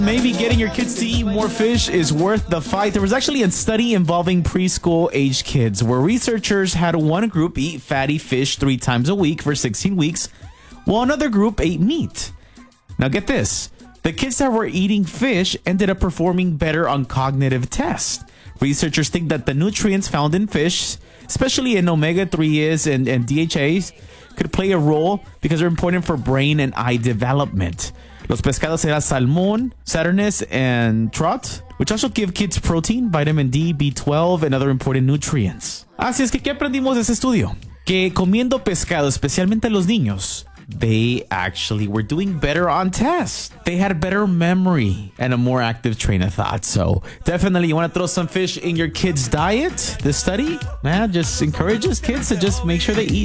Maybe getting your kids to eat more fish is worth the fight. There was actually a study involving preschool-aged kids where researchers had one group eat fatty fish 3 times a week for 16 weeks, while another group ate meat. Now get this. The kids that were eating fish ended up performing better on cognitive tests. Researchers think that the nutrients found in fish, especially in omega-3s and DHAs, could play a role because they're important for brain and eye development. Los pescados eran salmon, sardines, and trout, which also give kids protein, vitamin D, B12, and other important nutrients. Así es que, ¿qué aprendimos de ese estudio? Que comiendo pescado, especialmente los niños, they actually were doing better on tests. They had better memory and a more active train of thought. So definitely you want to throw some fish in your kids' diet. This study, man, just encourages kids to just make sure they eat